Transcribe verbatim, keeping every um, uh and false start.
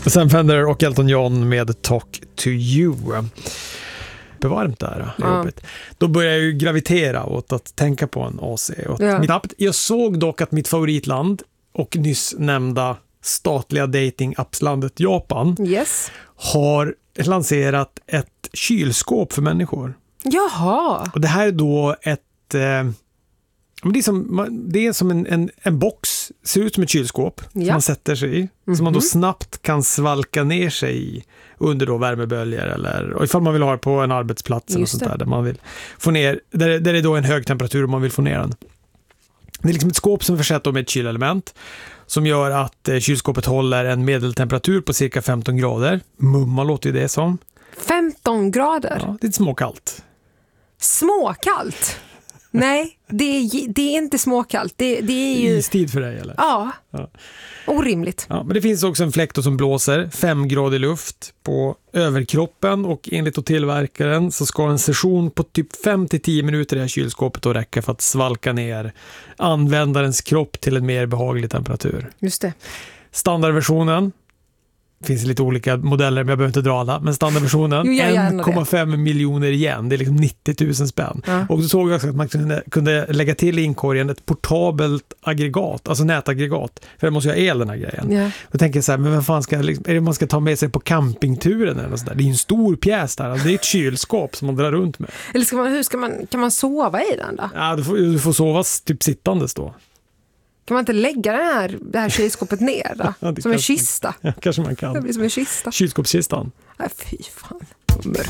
Sam Fender och Elton John med Talk to You. Bevarmt där. Ja. Då börjar jag ju gravitera åt att tänka på en A C. Ja. Mitt app. Jag såg dock att mitt favoritland och nyss nämnda statliga dating-appslandet Japan yes. har lanserat ett kylskåp för människor. Jaha. Och det här är då ett... Eh, det är som, det är som en, en, en box, ser ut som ett kylskåp ja. som man sätter sig i. Mm-hmm. Som man då snabbt kan svalka ner sig i under då värmeböljor eller och ifall man vill ha det på en arbetsplats eller sånt där, där man vill få ner, där, där det är då en hög temperatur och man vill få ner den. Det är liksom ett skåp som är försett med ett kylelement som gör att eh, kylskåpet håller en medeltemperatur på cirka femton grader. Mumma låter ju det som. femton grader? Ja, det är småkallt. Småkallt? Nej, det är, det är inte småkallt. Det, det är ju... Istid för dig, eller? Ja, ja. Orimligt. Ja, men det finns också en fläkt som blåser fem grader luft på överkroppen och enligt tillverkaren så ska en session på typ fem till tio minuter i det här kylskåpet då räcka för att svalka ner användarens kropp till en mer behaglig temperatur. Just det. Standardversionen finns lite olika modeller, men jag behöver inte dra alla. Men standardversionen, jo, en komma fem miljoner igen. Det är liksom nittio tusen spänn. Ja. Och då såg jag också att man kunde, kunde lägga till i inkorgen ett portabelt aggregat, alltså nätaggregat. För det måste ju ha el, den här grejen. Ja. Då tänker jag så här, men vad fan ska liksom, är det man ska ta med sig på campingturen eller så där? Det är ju en stor pjäs där. Alltså det är ett kylskåp som man drar runt med. Eller ska man, hur ska man, kan man sova i den då? Ja, du får, du får sova typ sittandes då. Kan man inte lägga det här, det här kylskåpet ner då? Ja, som en kista. Ja, kanske man kan. Det blir som en kista. Kylskåpskistan. Nej, fy fan.